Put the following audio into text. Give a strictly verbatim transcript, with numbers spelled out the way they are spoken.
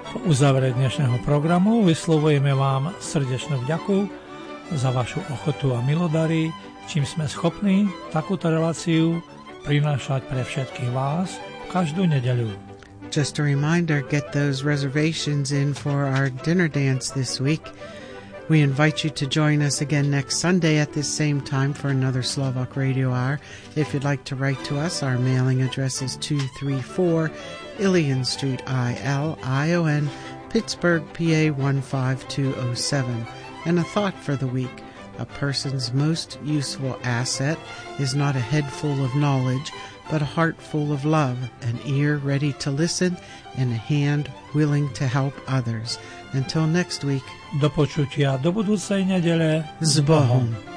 Po uzavere dnešného programu vyslovujeme vám srdečnú vďaku za vašu ochotu a milodary, čím sme schopní takúto reláciu prinášať pre všetkých vás každú nedeľu. Just a reminder, get those reservations in for our dinner dance this week. We invite you to join us again next Sunday at this same time for another Slovak Radio Hour. If you'd like to write to us, our mailing address is two three four Ilion Street, I L I O N, Pittsburgh, P A one five two oh seven. And a thought for the week. A person's most useful asset is not a head full of knowledge, but a heart full of love, an ear ready to listen, and a hand willing to help others. Until next week. Do počutia do budúcej nedele s Bohom.